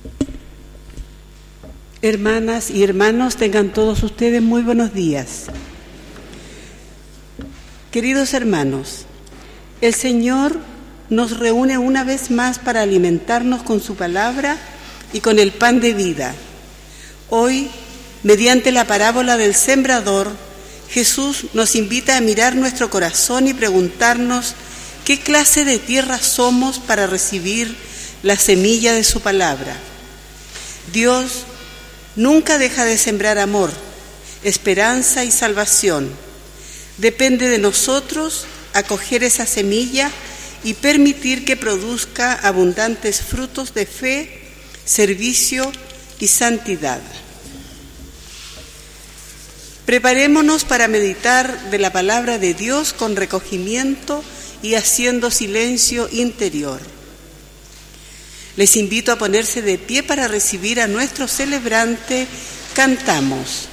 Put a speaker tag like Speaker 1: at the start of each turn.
Speaker 1: Hermanas y hermanos, tengan todos ustedes muy buenos días. Queridos hermanos, el Señor nos reúne una vez más para alimentarnos con su palabra y con el pan de vida. Hoy, mediante la parábola del sembrador, Jesús nos invita a mirar nuestro corazón y preguntarnos qué clase de tierra somos para recibir la semilla de su palabra. Dios nunca deja de sembrar amor, esperanza y salvación. Depende de nosotros acoger esa semilla y permitir que produzca abundantes frutos de fe, servicio y santidad. Preparémonos para meditar de la palabra de Dios con recogimiento y haciendo silencio interior. Les invito a ponerse de pie para recibir a nuestro celebrante. Cantamos.